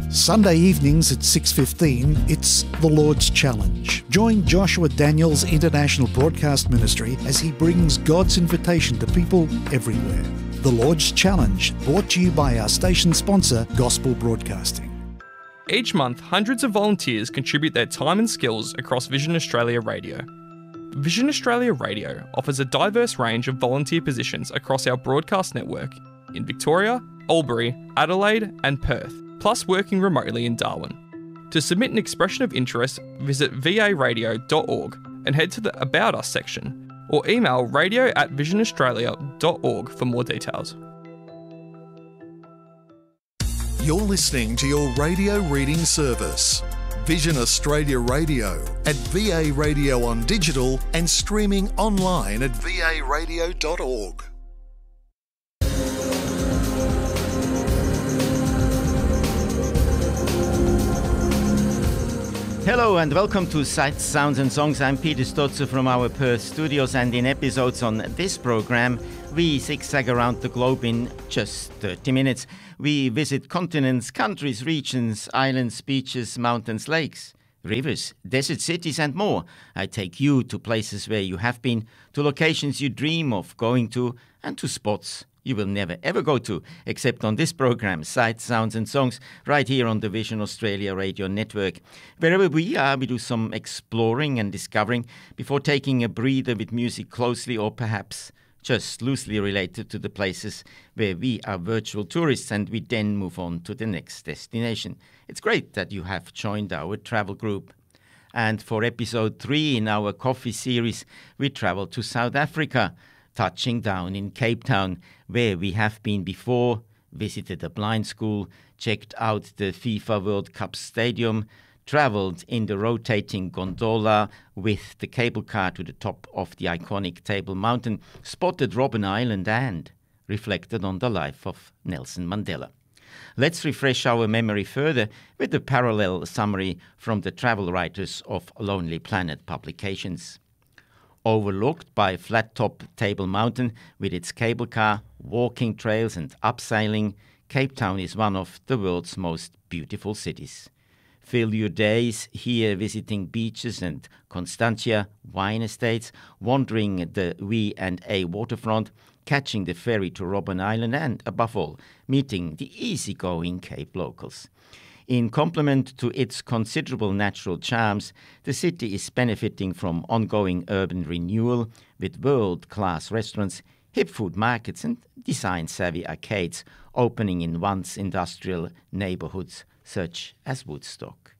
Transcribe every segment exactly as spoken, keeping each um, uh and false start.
Sunday evenings at six fifteen, it's The Lord's Challenge. Join Joshua Daniels International Broadcast Ministry as he brings God's invitation to people everywhere. The Lord's Challenge, brought to you by our station sponsor, Gospel Broadcasting. Each month, hundreds of volunteers contribute their time and skills across Vision Australia Radio. Vision Australia Radio offers a diverse range of volunteer positions across our broadcast network in Victoria, Albury, Adelaide and Perth, plus working remotely in Darwin. To submit an expression of interest, visit v a radio dot org and head to the About Us section, or email radio at vision australia dot org for more details. You're listening to your radio reading service, Vision Australia Radio, at V A Radio on digital and streaming online at v a radio dot org. Hello and welcome to Sights, Sounds and Songs. I'm Peter Stotzer from our Perth studios, and in episodes on this program we zigzag around the globe in just thirty minutes. We visit continents, countries, regions, islands, beaches, mountains, lakes, rivers, desert cities and more. I take you to places where you have been, to locations you dream of going to, and to spots you will never ever go to, except on this program, Sights, Sounds and Songs, right here on the Vision Australia Radio Network. Wherever we are, we do some exploring and discovering before taking a breather with music closely or perhaps just loosely related to the places where we are virtual tourists, and we then move on to the next destination. It's great that you have joined our travel group. And for episode three in our coffee series, we travel to South Africa, touching down in Cape Town, where we have been before, visited a blind school, checked out the FIFA World Cup Stadium, travelled in the rotating gondola with the cable car to the top of the iconic Table Mountain, spotted Robben Island and reflected on the life of Nelson Mandela. Let's refresh our memory further with a parallel summary from the travel writers of Lonely Planet publications. Overlooked by flat-top Table Mountain with its cable car, walking trails and upseiling, Cape Town is one of the world's most beautiful cities. Fill your days here visiting beaches and Constantia wine estates, wandering the V and A waterfront, catching the ferry to Robben Island and, above all, meeting the easygoing Cape locals. In complement to its considerable natural charms, the city is benefiting from ongoing urban renewal with world-class restaurants, hip food markets and design-savvy arcades opening in once industrial neighborhoods such as Woodstock.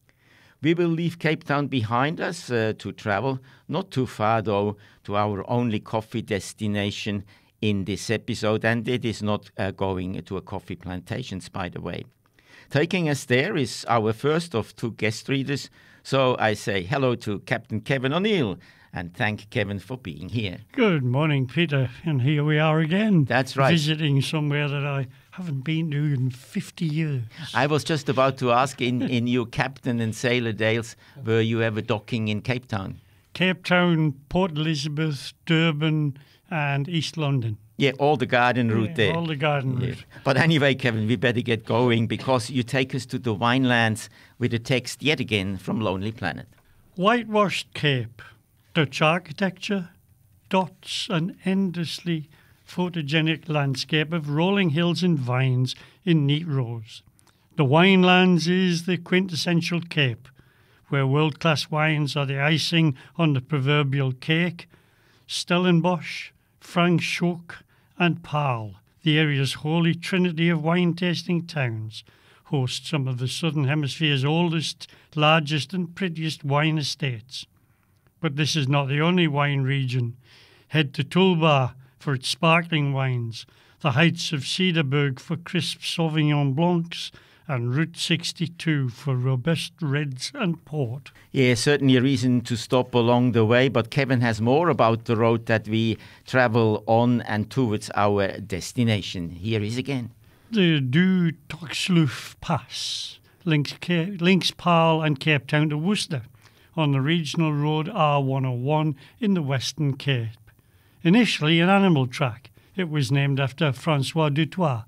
We will leave Cape Town behind us uh, to travel, not too far though, to our only coffee destination in this episode, and it is not uh, going to a coffee plantation, by the way. Taking us there is our first of two guest readers, so I say hello to Captain Kevin O'Neill and thank Kevin for being here. Good morning, Peter, and here we are again. That's right. Visiting somewhere that I haven't been to in fifty years. I was just about to ask, in, in your Captain and Sailor Dales, were you ever docking in Cape Town? Cape Town, Port Elizabeth, Durban and East London. Yeah, all the garden route yeah, there. all the garden yeah. route. But anyway, Kevin, we better get going because you take us to the winelands with a text yet again from Lonely Planet. Whitewashed Cape, Dutch architecture, dots an endlessly photogenic landscape of rolling hills and vines in neat rows. The winelands is the quintessential Cape, where world-class wines are the icing on the proverbial cake. Stellenbosch, Franschhoek and Paarl, the area's holy trinity of wine-tasting towns, host some of the Southern Hemisphere's oldest, largest and prettiest wine estates. But this is not the only wine region. Head to Tulbagh for its sparkling wines, the heights of Cederberg for crisp Sauvignon Blancs, and Route sixty-two for robust reds and port. Yeah, certainly a reason to stop along the way, but Kevin has more about the road that we travel on and towards our destination. Here is again. The Du Toxloof Pass links, Cape, links Paarl and Cape Town to Worcester on the regional road R one oh one in the Western Cape. Initially an animal track, it was named after Francois Dutoit,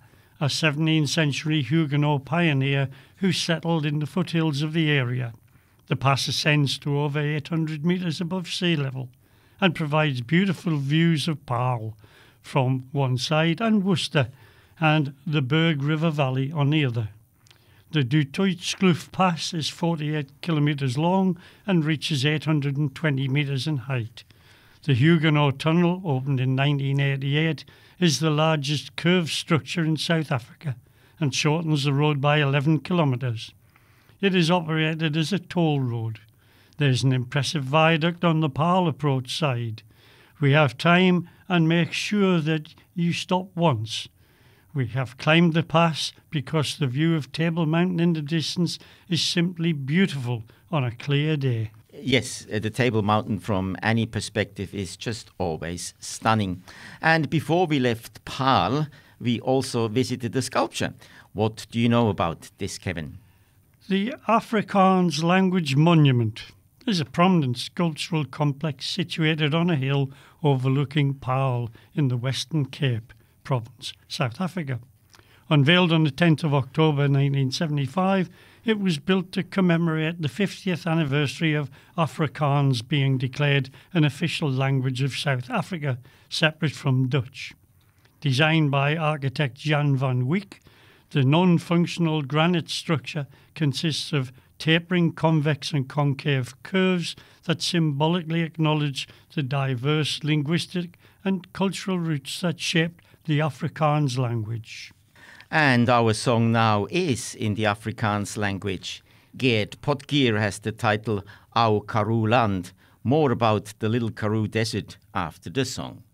a seventeenth century Huguenot pioneer who settled in the foothills of the area. The pass ascends to over eight hundred metres above sea level and provides beautiful views of Paarl from one side and Worcester and the Berg River Valley on the other. The Dutoitskloof Pass is forty-eight kilometres long and reaches eight hundred twenty metres in height. The Huguenot Tunnel, opened in nineteen eighty-eight, is the largest curved structure in South Africa and shortens the road by eleven kilometres. It is operated as a toll road. There's an impressive viaduct on the Paarl approach side. We have time and make sure that you stop once. We have climbed the pass because the view of Table Mountain in the distance is simply beautiful on a clear day. Yes, uh, the Table Mountain from any perspective is just always stunning. And before we left Paarl, we also visited the sculpture. What do you know about this, Kevin? The Afrikaans Language Monument is a prominent sculptural complex situated on a hill overlooking Paarl in the Western Cape Province, South Africa. Unveiled on the tenth of October nineteen seventy-five, it was built to commemorate the fiftieth anniversary of Afrikaans being declared an official language of South Africa, separate from Dutch. Designed by architect Jan van Wyk, the non-functional granite structure consists of tapering convex and concave curves that symbolically acknowledge the diverse linguistic and cultural roots that shaped the Afrikaans language. And our song now is in the Afrikaans language. Geert Potgier has the title Ou Karoo Land. More about the Little Karoo Desert after the song.